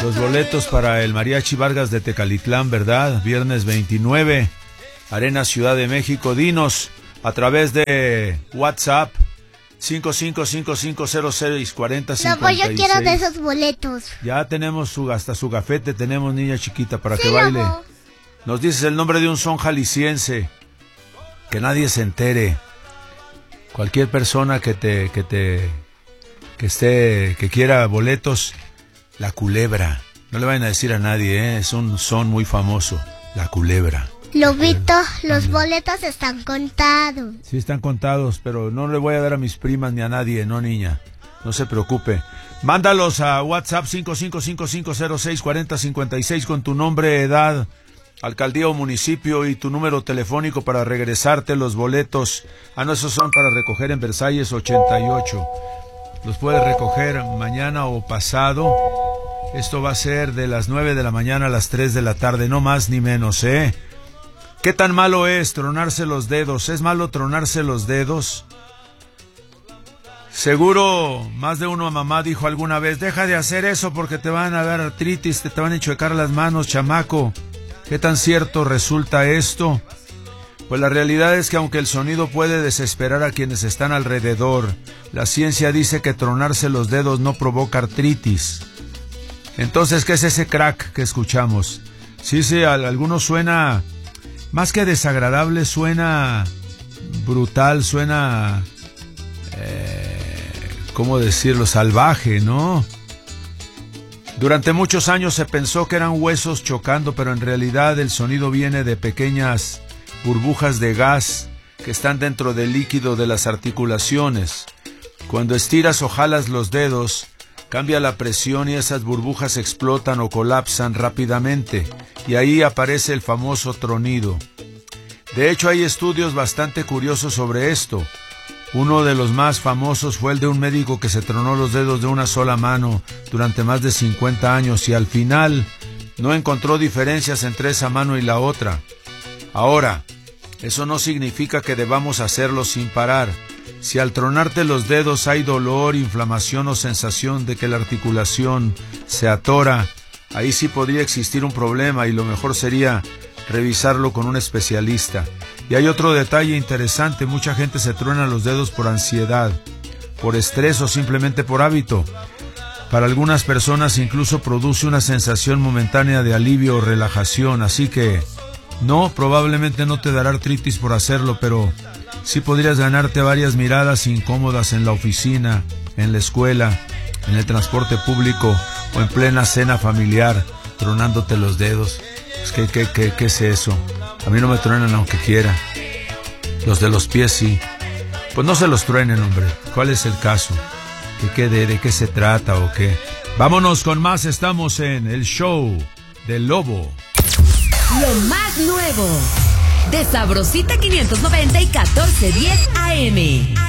Los boletos para el Mariachi Vargas de Tecalitlán, ¿verdad? Viernes 29, Arena Ciudad de México. Dinos a través de WhatsApp 5555064056. Lobo, yo quiero de esos boletos. Ya tenemos hasta su gafete, tenemos, niña chiquita, para que baile. Lobo. Nos dices el nombre de un son jalisciense, que nadie se entere. Cualquier persona que quiera boletos, La Culebra. No le vayan a decir a nadie, es un son muy famoso, La Culebra. Lobito, los boletos están contados. Sí, están contados, pero no le voy a dar a mis primas ni a nadie, no, niña. No se preocupe. Mándalos a WhatsApp 5555064056 con tu nombre, edad, alcaldía o municipio y tu número telefónico para regresarte los boletos. No, esos son para recoger en Versalles 88. Los puedes recoger mañana o pasado. Esto va a ser de las 9 de la mañana a las 3 de la tarde, no más ni menos, ¿eh? ¿Qué tan malo es tronarse los dedos? ¿Es malo tronarse los dedos? Seguro más de uno a mamá dijo alguna vez, deja de hacer eso porque te van a dar artritis, te van a enchuecar las manos, chamaco. ¿Qué tan cierto resulta esto? Pues la realidad es que aunque el sonido puede desesperar a quienes están alrededor, la ciencia dice que tronarse los dedos no provoca artritis. Entonces, ¿qué es ese crack que escuchamos? Sí, a algunos suena, más que desagradable, suena brutal, suena, ¿cómo decirlo? Salvaje, ¿no? Durante muchos años se pensó que eran huesos chocando, pero en realidad el sonido viene de pequeñas burbujas de gas que están dentro del líquido de las articulaciones. Cuando estiras o jalas los dedos, cambia la presión y esas burbujas explotan o colapsan rápidamente, y ahí aparece el famoso tronido. De hecho, hay estudios bastante curiosos sobre esto. Uno de los más famosos fue el de un médico que se tronó los dedos de una sola mano durante más de 50 años y al final no encontró diferencias entre esa mano y la otra. Ahora, eso no significa que debamos hacerlo sin parar. Si al tronarte los dedos hay dolor, inflamación o sensación de que la articulación se atora, ahí sí podría existir un problema y lo mejor sería revisarlo con un especialista. Y hay otro detalle interesante, mucha gente se truena los dedos por ansiedad, por estrés o simplemente por hábito. Para algunas personas incluso produce una sensación momentánea de alivio o relajación, así que no, probablemente no te dará artritis por hacerlo, pero sí podrías ganarte varias miradas incómodas en la oficina, en la escuela, en el transporte público o en plena cena familiar, tronándote los dedos. ¿Qué es eso? A mí no me truenan aunque quiera. Los de los pies sí. Pues no se los truenen, hombre. ¿Cuál es el caso? ¿De qué se trata o qué? Vámonos con más. Estamos en el show del Lobo. Lo más nuevo de Sabrosita 590 y 1410 AM.